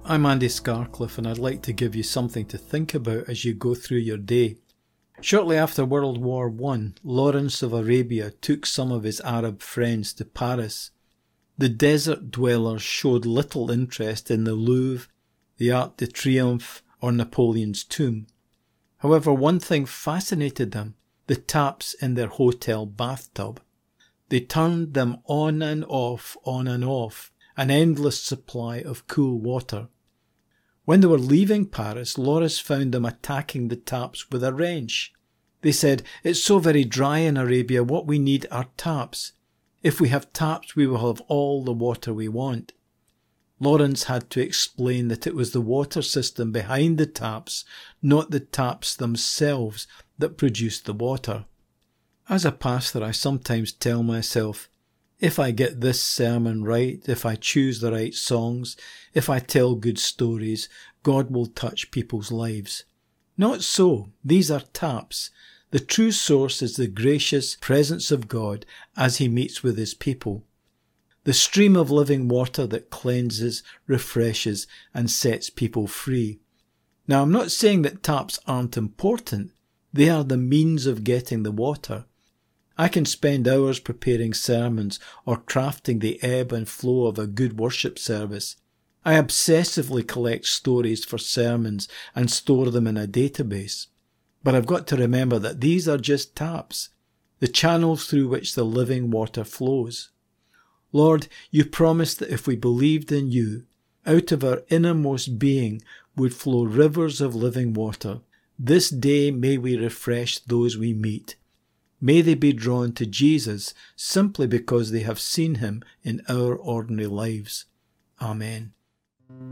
I'm Andy Scarcliffe, and I'd like to give you something to think about as you go through your day. Shortly after World War I, Lawrence of Arabia took some of his Arab friends to Paris. The desert dwellers showed little interest in the Louvre, the Arc de Triomphe, or Napoleon's tomb. However, one thing fascinated them: the taps in their hotel bathtub. They turned them on and off, an endless supply of cool water. When they were leaving Paris, Lawrence found them attacking the taps with a wrench. They said, "It's so very dry in Arabia, what we need are taps. If we have taps, we will have all the water we want." Lawrence had to explain that it was the water system behind the taps, not the taps themselves, that produced the water. As a pastor, I sometimes tell myself, if I get this sermon right, if I choose the right songs, if I tell good stories, God will touch people's lives. Not so. These are taps. The true source is the gracious presence of God as he meets with his people. The stream of living water that cleanses, refreshes, and sets people free. Now, I'm not saying that taps aren't important. They are the means of getting the water. I can spend hours preparing sermons or crafting the ebb and flow of a good worship service. I obsessively collect stories for sermons and store them in a database. But I've got to remember that these are just taps, the channels through which the living water flows. Lord, you promised that if we believed in you, out of our innermost being would flow rivers of living water. This day may we refresh those we meet. May they be drawn to Jesus simply because they have seen him in our ordinary lives. Amen.